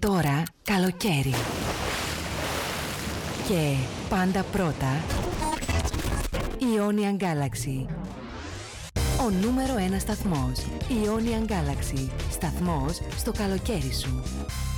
Τώρα καλοκαίρι. Και πάντα πρώτα Ionian Galaxy. Ο νούμερο 1 σταθμός. Ionian Galaxy. Σταθμός στο καλοκαίρι σου.